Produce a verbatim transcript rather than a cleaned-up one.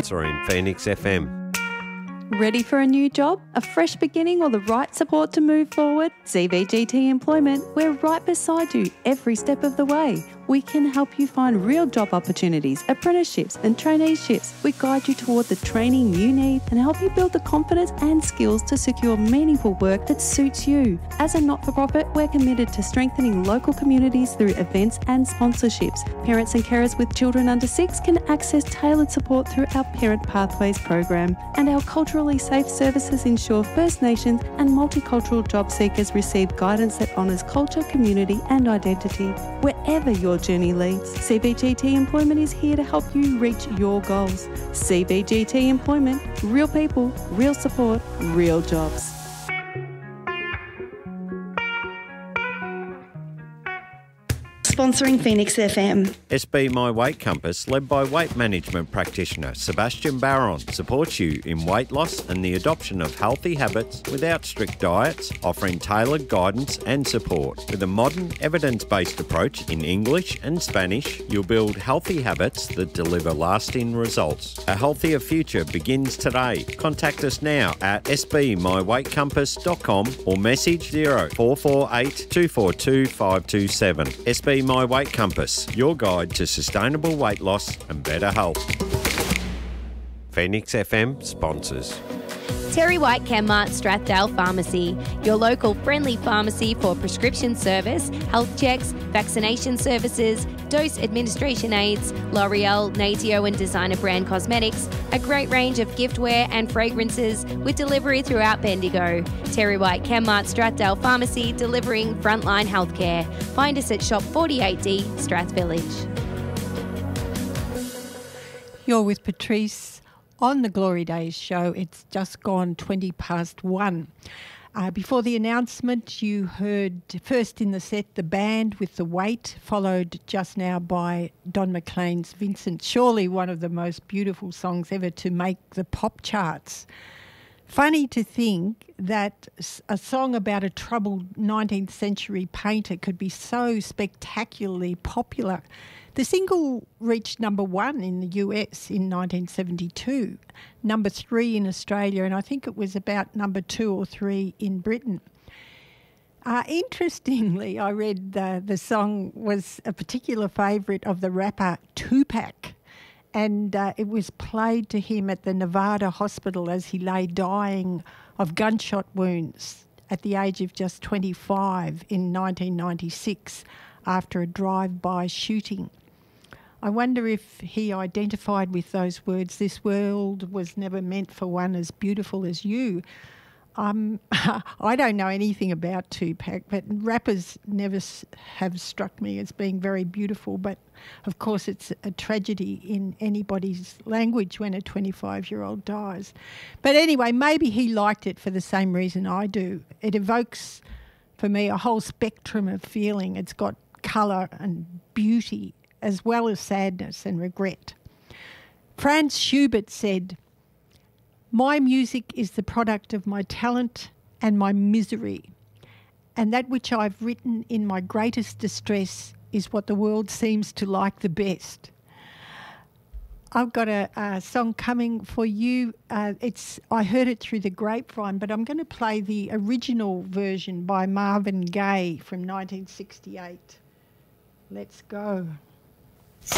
sponsoring Phoenix F M. Ready for a new job, a fresh beginning or the right support to move forward? C V G T Employment, we're right beside you every step of the way. We can help you find real job opportunities, apprenticeships and traineeships. We guide you toward the training you need and help you build the confidence and skills to secure meaningful work that suits you. As a not-for-profit, we're committed to strengthening local communities through events and sponsorships. Parents and carers with children under six can access tailored support through our Parent Pathways program, and our culturally safe services ensure First Nations and multicultural job seekers receive guidance that honours culture, community and identity. Wherever your journey leads, C V G T Employment is here to help you reach your goals. C V G T Employment, real people, real support, real jobs. Sponsoring Phoenix F M. S B My Weight Compass, led by weight management practitioner Sebastian Barron, supports you in weight loss and the adoption of healthy habits without strict diets, offering tailored guidance and support. With a modern, evidence-based approach in English and Spanish, you'll build healthy habits that deliver lasting results. A healthier future begins today. Contact us now at s b my weight compass dot com or message zero four four eight two four two five two seven. S B My Weight Compass, your guide to sustainable weight loss and better health. Phoenix F M sponsors. Terry White Chemmart Strathdale Pharmacy, your local friendly pharmacy for prescription service, health checks, vaccination services, dose administration aids, L'Oreal, Natio and designer brand cosmetics, a great range of giftware and fragrances with delivery throughout Bendigo. Terry White Chemmart Strathdale Pharmacy, delivering frontline healthcare. Find us at Shop forty-eight D, Strath Village. You're with Patrice on the Glory Days show. It's just gone twenty past one. Uh, before the announcement, you heard first in the set the band with The Weight, followed just now by Don McLean's Vincent. Surely one of the most beautiful songs ever to make the pop charts. Funny to think that a song about a troubled nineteenth century painter could be so spectacularly popular. The single reached number one in the U S in nineteen seventy-two, number three in Australia, and I think it was about number two or three in Britain. Uh, interestingly, I read the, the song was a particular favourite of the rapper Tupac, and uh, it was played to him at the Nevada hospital as he lay dying of gunshot wounds at the age of just twenty-five in nineteen ninety-six after a drive-by shooting. I wonder if he identified with those words, "This world was never meant for one as beautiful as you." Um, I don't know anything about Tupac, but rappers never s- have struck me as being very beautiful. But, of course, it's a tragedy in anybody's language when a twenty-five-year-old dies. But anyway, maybe he liked it for the same reason I do. It evokes, for me, a whole spectrum of feeling. It's got colour and beauty, as well as sadness and regret. Franz Schubert said, "My music is the product of my talent and my misery, and that which I've written in my greatest distress is what the world seems to like the best." I've got a, a song coming for you. Uh, it's I heard it through the grapevine, but I'm going to play the original version by Marvin Gaye from nineteen sixty-eight. Let's go.